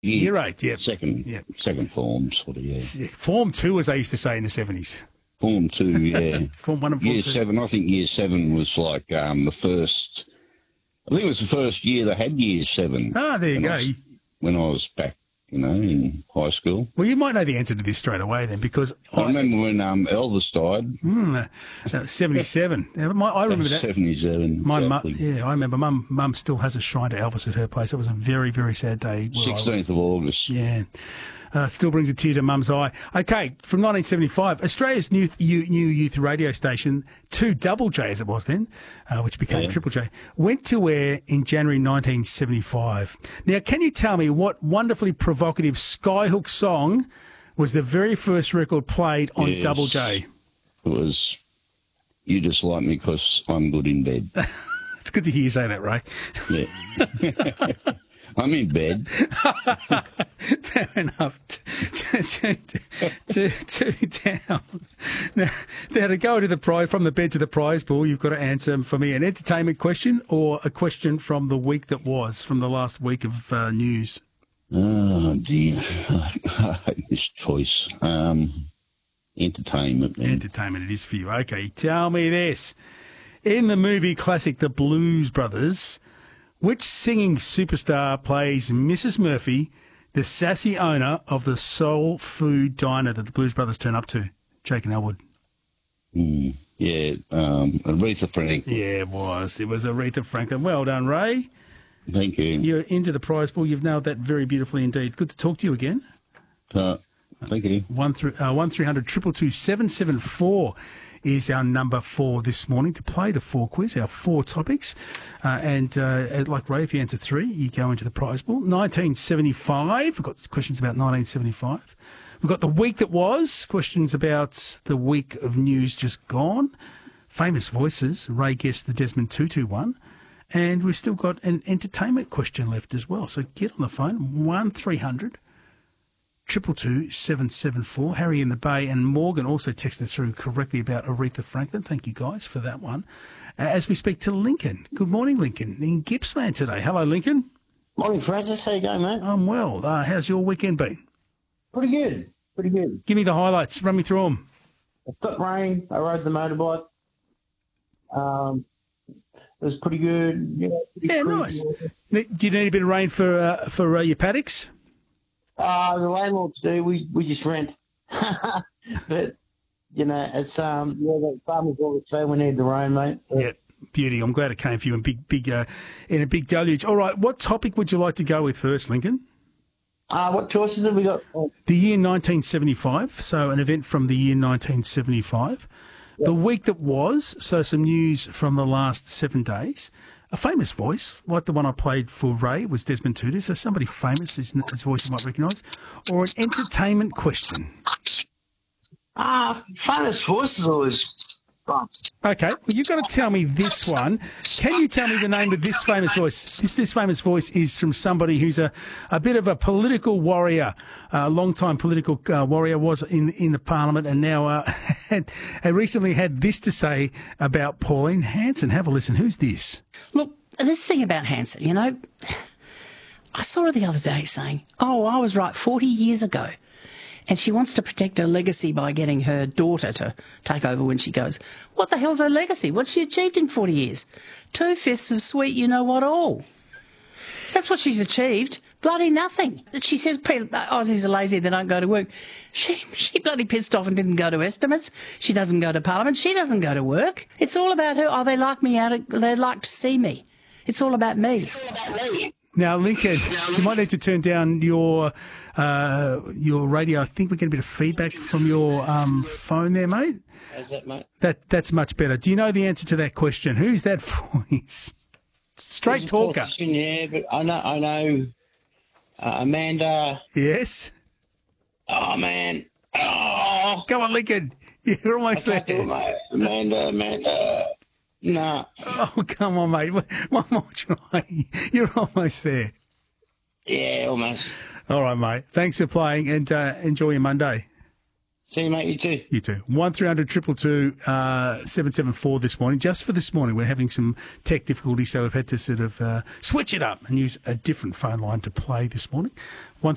Year 8, yeah. Second form, sort of, yeah. Form 2, as they used to say in the 70s. Form 2, yeah. Form 1 and Form 2. Year 7, I think Year 7 was like the first... I think it was the first year they had Year 7. Ah, there you go. When I was back, in high school. Well, you might know the answer to this straight away then, because... I remember when Elvis died. 77. I remember that. 77, My exactly. mum, I remember Mum still has a shrine to Elvis at her place. It was a very, very sad day. 16th of August. Yeah. Still brings a tear to Mum's eye. Okay, from 1975, Australia's new youth radio station, 2JJ as it was then, which became Triple J, went to air in January 1975. Now, can you tell me what wonderfully provocative Skyhook song was the very first record played on Double J? It was You Just Like Me Because I'm Good in Bed. It's good to hear you say that, Ray. Yeah. I'm in bed. Fair enough. Two down. Now, to go from the bed to the prize pool, you've got to answer for me an entertainment question or a question from the week that was, from the last week of news. Oh, dear. I hate this choice. Entertainment. Then. Entertainment it is for you. Okay, tell me this. In the movie classic The Blues Brothers, which singing superstar plays Mrs. Murphy, the sassy owner of the soul food diner that the Blues Brothers turn up to? Jake and Elwood. Yeah, Aretha Franklin. Yeah, it was. It was Aretha Franklin. Well done, Ray. Thank you. You're into the prize pool. You've nailed that very beautifully indeed. Good to talk to you again. Thank you. 1300 222 774 is our number for this morning to play the 4 quiz, our 4 topics. And like Ray, if you answer 3, you go into the prize pool. 1975, we've got questions about 1975. We've got the week that was, questions about the week of news just gone. Famous voices, Ray guessed the Desmond Tutu one. And we've still got an entertainment question left as well. So get on the phone, 1300 222 774. Harry in the Bay and Morgan also texted through correctly about Aretha Franklin. Thank you guys for that one. As we speak to Lincoln. Good morning, Lincoln, in Gippsland today. Hello, Lincoln. Morning, Francis. How you going, mate? I'm well. How's your weekend been? Pretty good. Give me the highlights. Run me through them. It got rain. I rode the motorbike. It was pretty good. Yeah, nice. Did you need a bit of rain for your paddocks? The landlords do. We just rent. But, it's the farmers always say we need the rain, mate. Yeah, beauty. I'm glad it came for you in in a big deluge. All right, what topic would you like to go with first, Lincoln? What choices have we got? The year 1975, so an event from the year 1975. Yep. The week that was, so some news from the last 7 days. A famous voice, like the one I played for Ray, was Desmond Tutu, so somebody famous, his voice you might recognise. Or an entertainment question. Famous voices always fun. Okay, well, you've got to tell me this one. Can you tell me the name of this famous voice? This famous voice is from somebody who's a bit of a political warrior, a long-time political warrior, was in the Parliament, and now had recently had this to say about Pauline Hanson. Have a listen. Who's this? Look, this thing about Hanson, I saw her the other day saying, I was right 40 years ago. And she wants to protect her legacy by getting her daughter to take over when she goes. What the hell's her legacy? What's she achieved in 40 years? 2/5 of sweet you-know-what all. That's what she's achieved. Bloody nothing. She says Aussies are lazy, they don't go to work. She bloody pissed off and didn't go to estimates. She doesn't go to Parliament. She doesn't go to work. It's all about her. They like me they like to see me. It's all about me. Now, Lincoln, you might need to turn down your radio. I think we're getting a bit of feedback from your phone there, mate. How's that, mate? That's much better. Do you know the answer to that question? Who's that voice? Straight talker. Yeah, but I know Amanda. Yes. Oh, man. Oh. Come on, Lincoln. You're almost there. Amanda. Nah. Oh, come on, mate. One more try. You're almost there. Yeah, almost. All right, mate. Thanks for playing and enjoy your Monday. See you, mate. You too. You too. 1300 222 774 this morning. Just for this morning, we're having some tech difficulties, so we've had to sort of switch it up and use a different phone line to play this morning.